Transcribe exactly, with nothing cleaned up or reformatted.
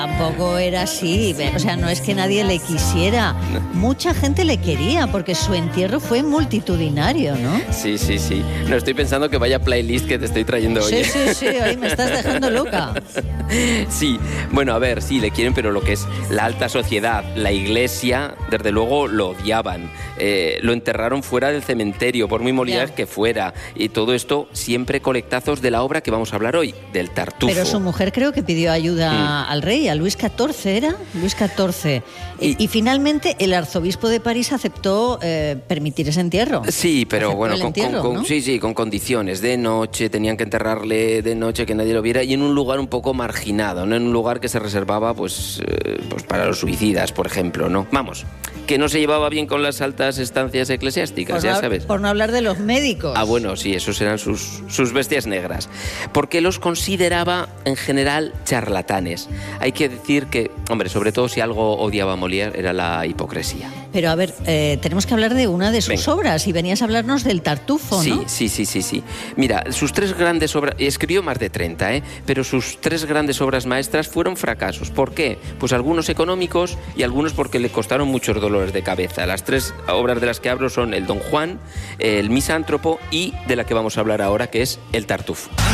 Tampoco era así, o sea, no es que nadie le quisiera. Mucha gente le quería porque su entierro fue multitudinario, ¿no? Sí, sí, sí. No estoy pensando que vaya playlist que te estoy trayendo hoy. Sí, sí, sí, hoy me estás dejando loca. Sí, bueno, a ver, sí, le quieren, pero lo que es la alta sociedad, la iglesia, desde luego lo odiaban. Eh, lo enterraron fuera del cementerio, por muy molidas Ya. que fuera. Y todo esto siempre colectazos de la obra que vamos a hablar hoy, del Tartufo. Pero su mujer creo que pidió ayuda Mm. al rey, a Luis catorce, ¿era? Luis catorce. Y, Y- y finalmente el arzobispo de París aceptó eh, permitir ese entierro. Sí, pero Aceptó bueno, el con, entierro, con- con- ¿no? sí, sí, con condiciones. De noche, tenían que enterrarle de noche, que nadie lo viera, y en un lugar un poco marginado, no en un lugar que se reservaba pues, eh, pues para los suicidas, por ejemplo, ¿no? Vamos, que no se llevaba bien con las altas estancias eclesiásticas, Por ya no, sabes. por no hablar de los médicos. Ah, bueno, sí, esos eran sus, sus bestias negras. Porque los consideraba, en general, charlatanes. Hay que decir que, hombre, sobre todo si algo odiaba a Molière, era la hipocresía. Pero a ver, eh, tenemos que hablar de una de sus Venga. obras y venías a hablarnos del Tartufo, Sí, ¿no? sí, sí, sí, sí. Mira, sus tres grandes obras, escribió más de treinta, ¿eh? Pero sus tres grandes obras maestras fueron fracasos. ¿Por qué? Pues algunos económicos y algunos porque le costaron muchos dolores de cabeza. Las tres obras de las que hablo son el Don Juan, el Misántropo y de la que vamos a hablar ahora, que es el Tartufo.